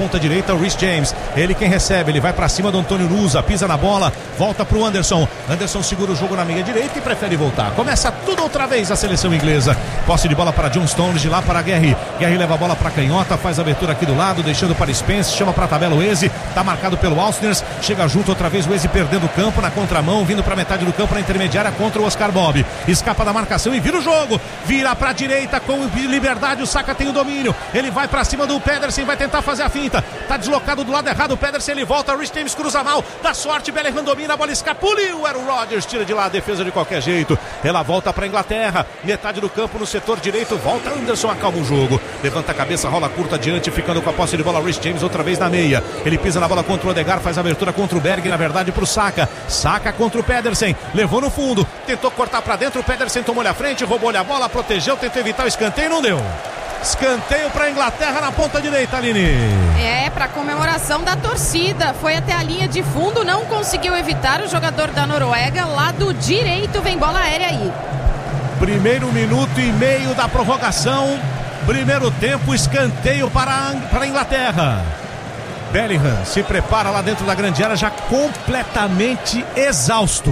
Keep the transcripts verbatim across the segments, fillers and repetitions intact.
ponta direita, o Reece James. Ele quem recebe, ele vai pra cima do Antônio Nusa, pisa na bola, volta pro Anderson. Anderson segura o jogo na meia direita e prefere voltar. Começa tudo outra vez a seleção inglesa. Posse de bola para John Stones, de lá para Guerri. Guerri leva a bola para canhota, faz a abertura aqui do lado, deixando para Spence, chama para a tabela o Eze, tá marcado pelo Alsners, chega junto outra vez o Eze perdendo o campo na contramão, vindo para metade do campo na intermediária contra o Oscar Bob. Escapa da marcação e vira o jogo. Vira para a direita com liberdade, o Saka tem o domínio. Ele vai para cima do Pedersen, vai tentar fazer a finta. Tá deslocado do lado errado o Pedersen, ele volta, Reece James cruza mal, dá sorte, Bellingham domina, a bola escapuliu, era o Rodgers, tira de lá a defesa de qualquer jeito. Ela volta para Inglaterra, metade do campo no setor direito, volta Anderson, acalma o jogo, levanta a cabeça, rola curta adiante, ficando com a posse de bola Reece James outra vez na meia. Ele pisa na bola contra o Odegaard, faz a abertura contra o Berg, na verdade pro Saka. Saka contra o Pedersen, levou no fundo, tentou cortar para dentro, o Pedersen tomou-lhe a frente, roubou-lhe a bola, protegeu, tentou evitar o escanteio, não deu. Escanteio para a Inglaterra na ponta direita, Aline. É, para comemoração da torcida. Foi até a linha de fundo, não conseguiu evitar o jogador da Noruega. Lado direito, vem bola aérea aí. Primeiro minuto e meio da prorrogação. Primeiro tempo, escanteio para a, para a Inglaterra. Bellingham se prepara lá dentro da grande área, já completamente exausto.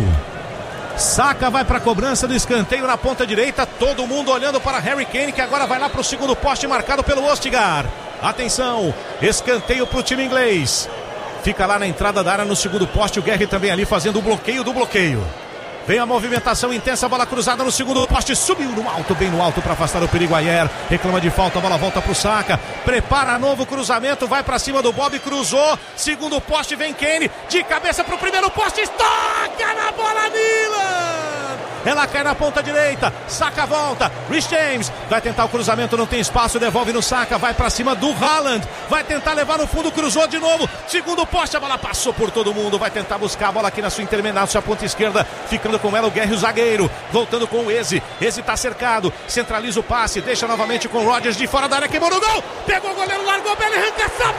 Saka vai para a cobrança do escanteio na ponta direita, todo mundo olhando para Harry Kane, que agora vai lá para o segundo poste marcado pelo Odegaard. Atenção, escanteio para o time inglês. Fica lá na entrada da área no segundo poste, o Guerri também ali fazendo o bloqueio do bloqueio. Vem a movimentação intensa, bola cruzada no segundo poste, subiu no alto, bem no alto para afastar o perigo. Ayer reclama de falta, a bola volta pro Saka, prepara novo cruzamento, vai para cima do Bob, cruzou, segundo poste, vem Kane, de cabeça pro primeiro poste, toca na bola, Milan! Ela cai na ponta direita, Saka volta, Reece James vai tentar o cruzamento, não tem espaço, devolve no Saka, vai para cima do Haaland, vai tentar levar no fundo, cruzou de novo, segundo poste, a bola passou por todo mundo, vai tentar buscar a bola aqui na sua intermediária, na sua ponta esquerda, ficando com ela o Guerri, o zagueiro, voltando com o Eze, Eze tá cercado, centraliza o passe, deixa novamente com o Rodgers de fora da área, queimou no gol, pegou o goleiro, largou o Bellingham,